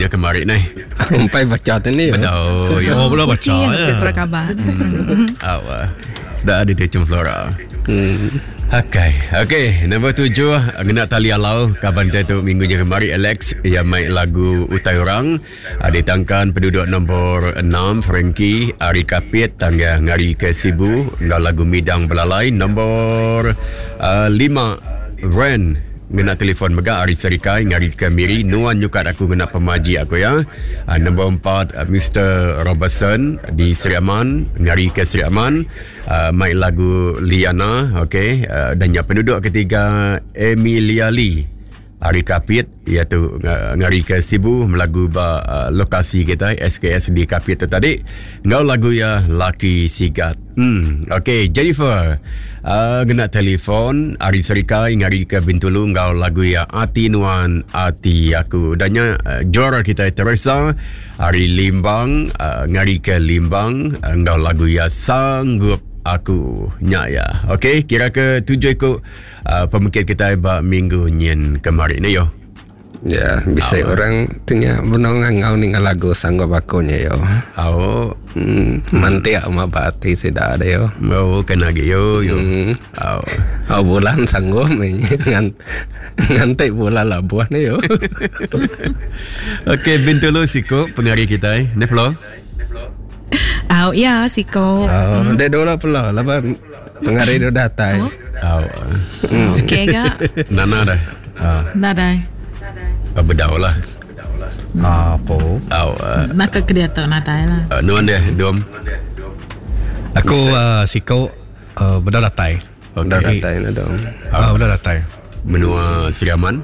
je kemarin ni. Umpai baca tadi. Betul. Ya. Oh, belum baca. Ya, surat khabar. Awak. Dah ada dia cuma Flora. Okay. Nombor 7 kena tali alau kaban tu minggu je kemarin Alex yang main lagu Utai Orang. Ditangkan penduduk nombor 6 Frankie Ari Kapit tangga ngari ke Sibu ngau lagu Midang Belalai. Nombor 5 Ren kena telefon mega Ari Serikai ngari ke Miri Nuan nyukat aku kena pemaji aku ya. Nombor 4 Mr. Robertson di Seri Aman ngari ke Seri Aman. Main lagu Liana. Okay. Dan yang penduduk ketiga Emilia Lee Ari Kapit iaitu ngari ke Sibu melagu lokasi kita SKS di Kapit tu tadi ngau lagu ya Laki Sigat. Okay, Jennifer kena telefon Ari Serikai ngari ke Bintulu ngau lagu ya Ati Nuan Ati Aku. Dan juara kita Teresa Ari Limbang ngari ke Limbang ngau lagu ya Sanggup Aku Nyaya. Okay, kira ke 7 ikut pemikir kita minggu nyen kemarin ni yo. Ya, bisa orang tanya benongan ngau ning lagu Sanggup Akunya yo. Mantia sama bati sudah ada yo. Kena lagi yo. Bulan sanggup ngantai bulan labuan ni yo. Okay, Bintulu Siko pengari kita ni Flo. Ya, Siko. Dia dola pula laban pengari do datai. Okay ga? Nana dah. Dah. Bedau lah. Apa? Maka dia tahu nadai lah. Nuan dia, Dom. Aku Siko bedah datai. Dah datai na dong. Bedah datai. Menua Siriaman.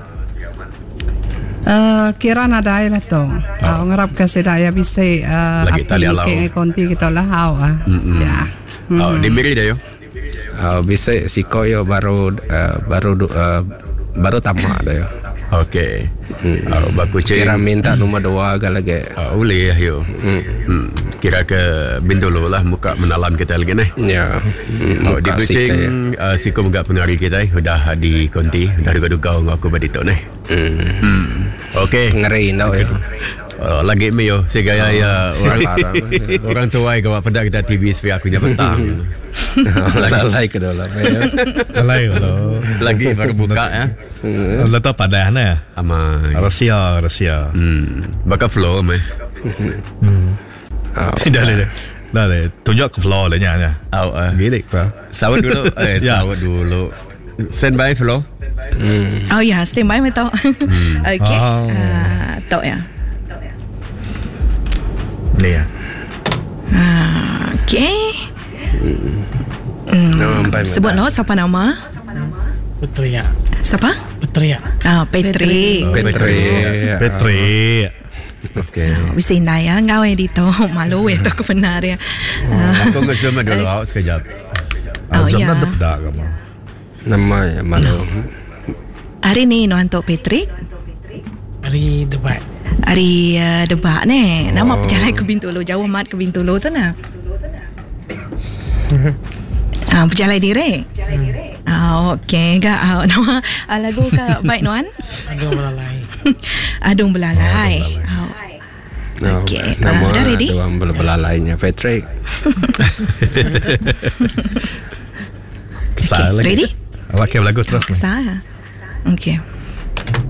Kira nadai lah tu. Ngarap kasi daya bisa Lagi tali alau. Konti kita lah ya. Di Miri dah yo. Bisa Siko yo baru tamat dah yo. Okay. Baku cik. Kira minta nombor 2 agak lagi. Boleh ya yo. Kira ke Bintulu lah muka menalam kita lagi ni. Ya. Di kucing Siko muka pengari kita dah di konti dah duga-duga aku badito ni. Okay. Ngeri tau ya. Lagi me yo segaya ya orang tua ai gawat pedak kita TV supaya aku nya petang. Lalai ke dalam ya. Lalai kalau Lagi baru buka ya. Letak padah na. Amai. Rahsia. Bakal flow meh. Dah le. Tunjuk ke floor dah nya. Gilik pa. Sawat dulu. Sawat dulu. Stand by flow. Ya, stand by betul. Okay. Tahu ya. Ni ya. Okay. Sebut no siapa nama? Petria. Siapa? Petria. Petri. Okay. Bisa indah ya. Ngau edito malu ya tak benar ya. Aku nggak cuma dulu awak sekejap. Ya. Dah kamu. Namanya malu. Hari ni no untuk Petri. Hari debat. Hari debat ni. Nama berjalan ke Bintulu. Jauh amat ke Bintulu tu nak. Berjalan diri. Okey. Nama lagu ke baik Nuan? Adung Belalai. Adung Belalai. Okey. Dah ready? Adung Belalainya Patrick. Kesal lagi. Ready? Awak ke lagu terus. Kesal. Okey.